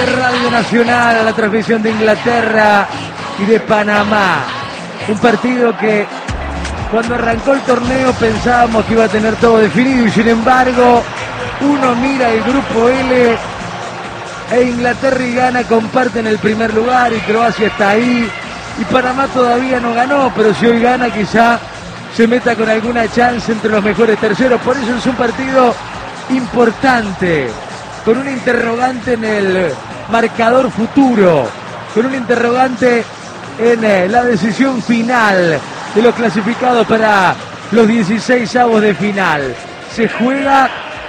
Radio Nacional, a la transmisión de Inglaterra y de Panamá. Un partido que cuando arrancó el torneo pensábamos que iba a tener todo definido y sin embargo uno mira el grupo L e Inglaterra y Ghana comparten el primer lugar y Croacia está ahí y Panamá todavía no ganó, pero si hoy gana quizá se meta con alguna chance entre los mejores terceros. Por eso es un partido importante, con un interrogante en el marcador futuro, con un interrogante en la decisión final de los clasificados para los 16avos de final. Se juega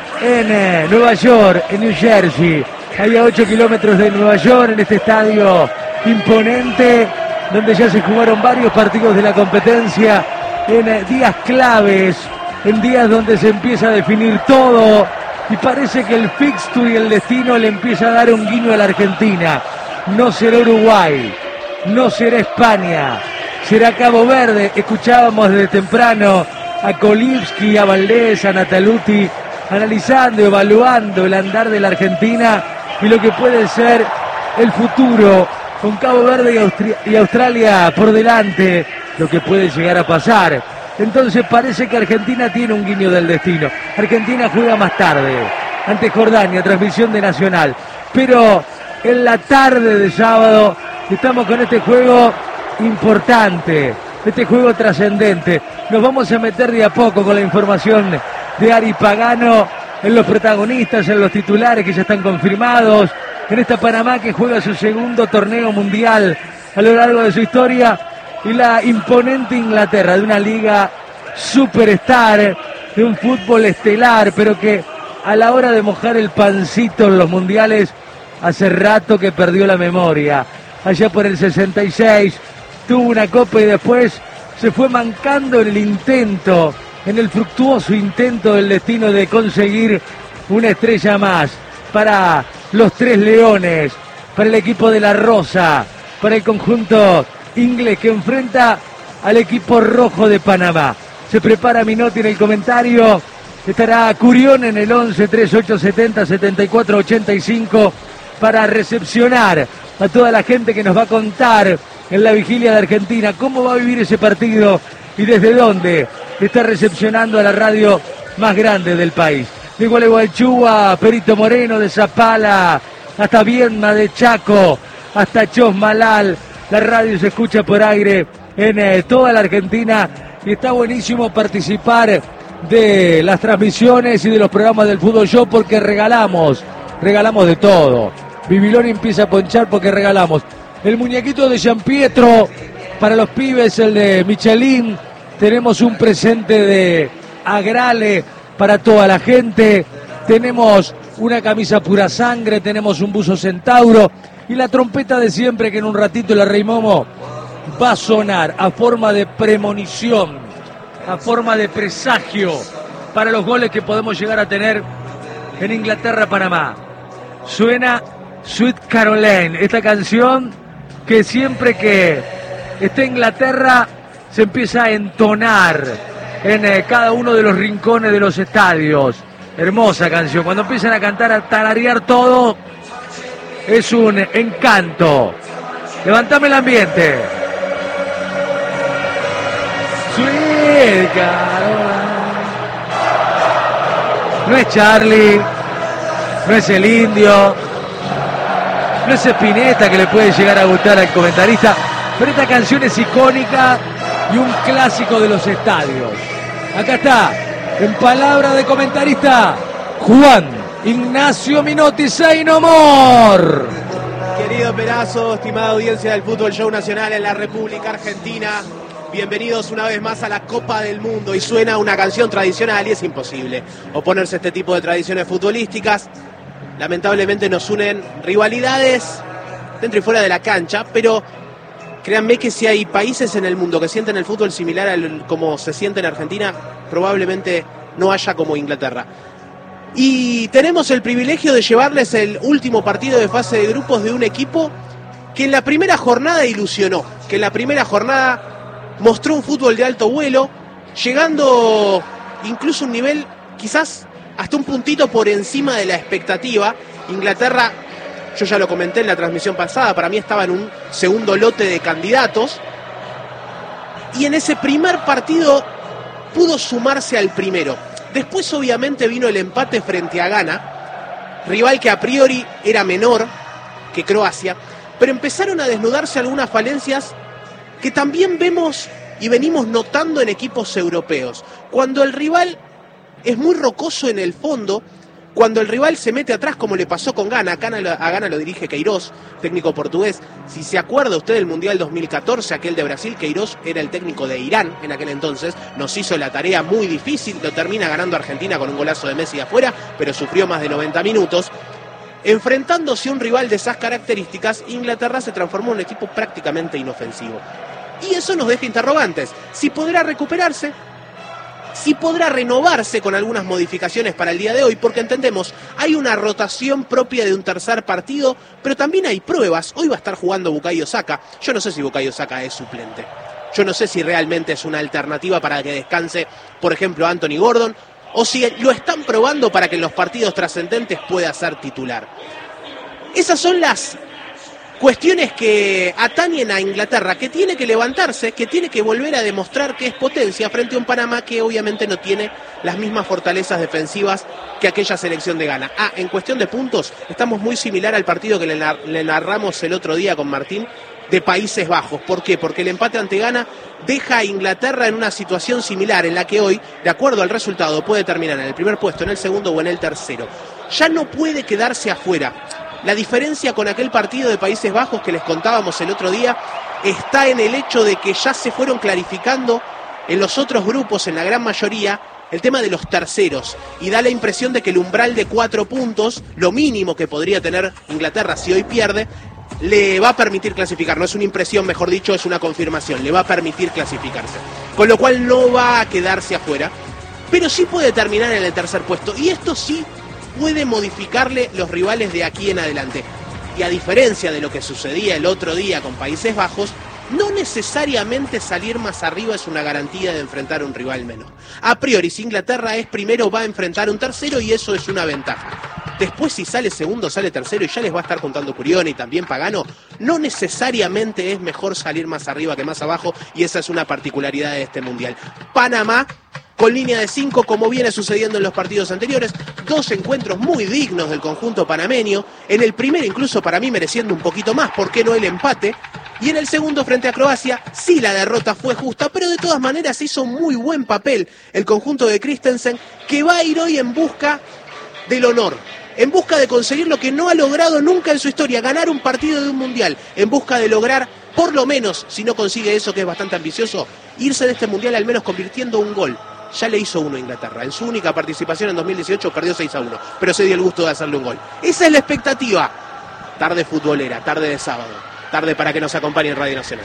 en Nueva York, en New Jersey, ahí a 8 kilómetros de Nueva York, en este estadio imponente, donde ya se jugaron varios partidos de la competencia, en días claves, en días donde se empieza a definir todo, y parece que el fixture y el destino le empieza a dar un guiño a la Argentina. No será Uruguay, no será España, será Cabo Verde. Escuchábamos desde temprano a Kolibski, a Valdés, a Nataluti, analizando, evaluando el andar de la Argentina y lo que puede ser el futuro, con Cabo Verde y Australia por delante, lo que puede llegar a pasar. Entonces parece que Argentina tiene un guiño del destino. Argentina juega más tarde, ante Jordania, transmisión de Nacional. Pero en la tarde de sábado estamos con este juego importante, este juego trascendente. Nos vamos a meter de a poco con la información de Ari Pagano, en los protagonistas, en los titulares que ya están confirmados, en esta Panamá que juega su segundo torneo mundial a lo largo de su historia, y la imponente Inglaterra, de una liga superstar, de un fútbol estelar, pero que a la hora de mojar el pancito en los mundiales hace rato que perdió la memoria. Allá por el 66 tuvo una copa y después se fue mancando en el intento, en el fructuoso intento del destino de conseguir una estrella más para los Tres Leones, para el equipo de la Rosa, para el conjunto inglés que enfrenta al equipo rojo de Panamá. Se prepara Minotti en el comentario, estará Curión en el 11 3870 7485 para recepcionar a toda la gente que nos va a contar en la vigilia de Argentina cómo va a vivir ese partido y desde dónde está recepcionando a la radio más grande del país. De Gualeguaychú, Perito Moreno, de Zapala, hasta Viedma, de Chaco, hasta Chosmalal. La radio se escucha por aire en toda la Argentina y está buenísimo participar de las transmisiones y de los programas del Fútbol Show porque regalamos de todo. Bibiloni empieza a ponchar porque regalamos el muñequito de Gianpietro para los pibes, el de Michelin. Tenemos un presente de Agrale para toda la gente. Tenemos una camisa pura sangre, tenemos un buzo Centauro y la trompeta de siempre que en un ratito la Rey Momo va a sonar a forma de premonición, a forma de presagio para los goles que podemos llegar a tener en Inglaterra-Panamá. Suena Sweet Caroline, esta canción que siempre que está Inglaterra se empieza a entonar en cada uno de los rincones de los estadios. Hermosa canción, cuando empiezan a cantar, a tararear todo, es un encanto. Levantame el ambiente. Sweet Caroline. No es Charlie, no es el Indio, no es Spinetta, que le puede llegar a gustar al comentarista, pero esta canción es icónica y un clásico de los estadios. Acá está, en palabra de comentarista, Juan Ignacio Minotti, Say No More. Querido Perazo, estimada audiencia del Fútbol Show Nacional en la República Argentina, bienvenidos una vez más a la Copa del Mundo. Y suena una canción tradicional y es imposible oponerse a este tipo de tradiciones futbolísticas. Lamentablemente nos unen rivalidades dentro y fuera de la cancha, pero créanme que si hay países en el mundo que sienten el fútbol similar a como se siente en Argentina, probablemente no haya como Inglaterra. Y tenemos el privilegio de llevarles el último partido de fase de grupos de un equipo que en la primera jornada ilusionó, que en la primera jornada mostró un fútbol de alto vuelo, llegando incluso a un nivel quizás hasta un puntito por encima de la expectativa. Inglaterra yo ya lo comenté en la transmisión pasada, para mí estaba en un segundo lote de candidatos, y en ese primer partido pudo sumarse al primero. Después obviamente vino el empate frente a Ghana, rival que a priori era menor que Croacia, pero empezaron a desnudarse algunas falencias que también vemos y venimos notando en equipos europeos. Cuando el rival es muy rocoso en el fondo, cuando el rival se mete atrás, como le pasó con Ghana, a Ghana lo dirige Queiroz, técnico portugués. Si se acuerda usted del Mundial 2014, aquel de Brasil, Queiroz era el técnico de Irán en aquel entonces, nos hizo la tarea muy difícil, lo termina ganando Argentina con un golazo de Messi afuera, pero sufrió más de 90 minutos. Enfrentándose a un rival de esas características, Inglaterra se transformó en un equipo prácticamente inofensivo. Y eso nos deja interrogantes. Si podrá recuperarse, si podrá renovarse con algunas modificaciones para el día de hoy, porque entendemos, hay una rotación propia de un tercer partido, pero también hay pruebas. Hoy va a estar jugando Bukayo Saka. Yo no sé si Bukayo Saka es suplente. Yo no sé si realmente es una alternativa para que descanse, por ejemplo, Anthony Gordon, o si lo están probando para que en los partidos trascendentes pueda ser titular. Esas son las cuestiones que atañen a Inglaterra, que tiene que levantarse, que tiene que volver a demostrar que es potencia frente a un Panamá que obviamente no tiene las mismas fortalezas defensivas que aquella selección de Ghana. En cuestión de puntos, estamos muy similar al partido que le narramos el otro día con Martín de Países Bajos. ¿Por qué? Porque el empate ante Ghana deja a Inglaterra en una situación similar en la que hoy, de acuerdo al resultado, puede terminar en el primer puesto, en el segundo o en el tercero. Ya no puede quedarse afuera. La diferencia con aquel partido de Países Bajos que les contábamos el otro día está en el hecho de que ya se fueron clarificando en los otros grupos, en la gran mayoría, el tema de los terceros. Y da la impresión de que el umbral de 4 puntos, lo mínimo que podría tener Inglaterra si hoy pierde, le va a permitir clasificar. No es una impresión, mejor dicho, es una confirmación. Le va a permitir clasificarse. Con lo cual no va a quedarse afuera, pero sí puede terminar en el tercer puesto. Y esto sí puede modificarle los rivales de aquí en adelante. Y a diferencia de lo que sucedía el otro día con Países Bajos, no necesariamente salir más arriba es una garantía de enfrentar a un rival menor. A priori, si Inglaterra es primero, va a enfrentar a un tercero y eso es una ventaja. Después, si sale segundo, sale tercero y ya les va a estar contando Curione y también Pagano, no necesariamente es mejor salir más arriba que más abajo, y esa es una particularidad de este Mundial. Panamá con línea de 5, como viene sucediendo en los partidos anteriores, 2 encuentros muy dignos del conjunto panameño, en el primero incluso para mí mereciendo un poquito más, ¿por qué no el empate? Y en el segundo frente a Croacia, sí la derrota fue justa, pero de todas maneras hizo muy buen papel el conjunto de Christensen, que va a ir hoy en busca del honor, en busca de conseguir lo que no ha logrado nunca en su historia, ganar un partido de un mundial, en busca de lograr, por lo menos, si no consigue eso que es bastante ambicioso, irse de este mundial al menos convirtiendo un gol. Ya le hizo uno a Inglaterra. En su única participación en 2018 perdió 6-1, pero se dio el gusto de hacerle un gol. Esa es la expectativa. Tarde futbolera, tarde de sábado, tarde para que nos acompañe en Radio Nacional.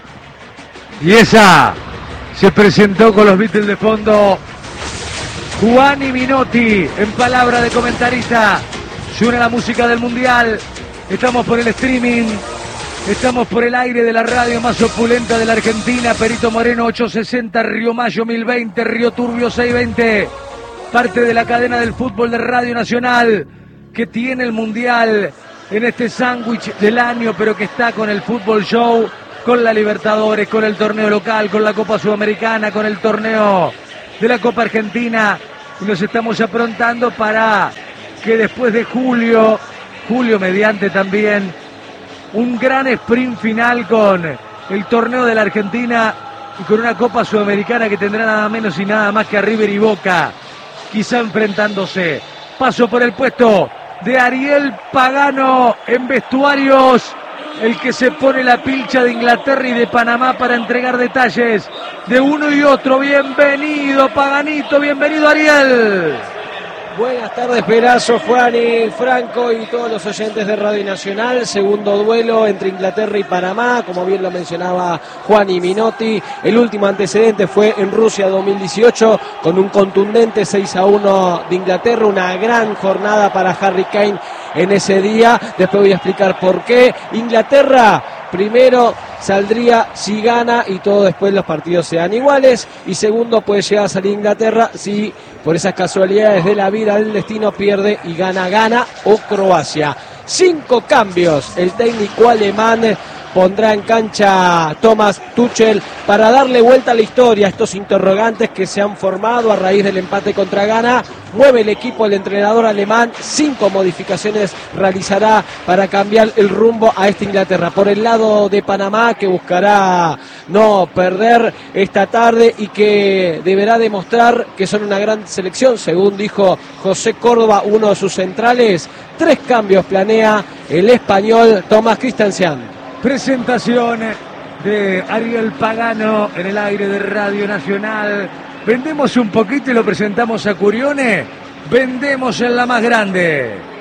Y esa se presentó con los Beatles de fondo. Juani Minotti, en palabra de comentarista. Suena la música del Mundial. Estamos por el streaming. Estamos por el aire de la radio más opulenta de la Argentina, Perito Moreno 860, Río Mayo 1020, Río Turbio 620, parte de la cadena del fútbol de Radio Nacional, que tiene el Mundial en este sándwich del año, pero que está con el Fútbol Show, con la Libertadores, con el torneo local, con la Copa Sudamericana, con el torneo de la Copa Argentina, y nos estamos aprontando para que después de julio mediante también, un gran sprint final con el torneo de la Argentina y con una Copa Sudamericana que tendrá nada menos y nada más que a River y Boca, quizá enfrentándose. Paso por el puesto de Ariel Pagano en vestuarios, el que se pone la pilcha de Inglaterra y de Panamá para entregar detalles de uno y otro. Bienvenido Paganito, bienvenido Ariel. Buenas tardes, Perazo, Juani, Franco y todos los oyentes de Radio Nacional. Segundo duelo entre Inglaterra y Panamá, como bien lo mencionaba Juani Minotti. El último antecedente fue en Rusia 2018, con un contundente 6-1 de Inglaterra. Una gran jornada para Harry Kane en ese día. Después voy a explicar por qué. Inglaterra primero saldría si gana y todo después los partidos sean iguales, y segundo puede llegar a salir Inglaterra si por esas casualidades de la vida, del destino, pierde y gana o Croacia. 5 cambios. El técnico alemán pondrá en cancha Thomas Tuchel para darle vuelta a la historia a estos interrogantes que se han formado a raíz del empate contra Ghana. Mueve el equipo el entrenador alemán, 5 modificaciones realizará para cambiar el rumbo a esta Inglaterra. Por el lado de Panamá, que buscará no perder esta tarde y que deberá demostrar que son una gran selección, según dijo José Córdoba, uno de sus centrales. 3 cambios planea el español Thomas Christensen. Presentación de Ariel Pagano en el aire de Radio Nacional. Vendemos un poquito y lo presentamos a Curione. Vendemos en la más grande.